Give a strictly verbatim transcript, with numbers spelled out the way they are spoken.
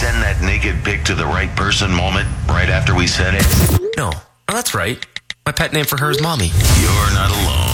send that naked pic to the right person moment right after we said it? No. Oh, that's right. My pet name for her is Mommy. You're not alone.